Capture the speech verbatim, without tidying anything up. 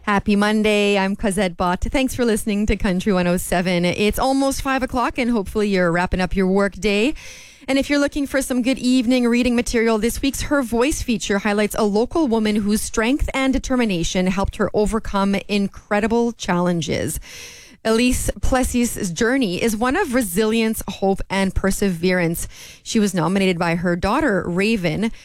Happy Monday. I'm Cosette Bott. Thanks for listening to Country one oh seven. It's almost five o'clock and hopefully you're wrapping up your work day. And if you're looking for some good evening reading material, this week's Her Voice feature highlights a local woman whose strength and determination helped her overcome incredible challenges. Elise Plessis' journey is one of resilience, hope, and perseverance. She was nominated by her daughter, Raven,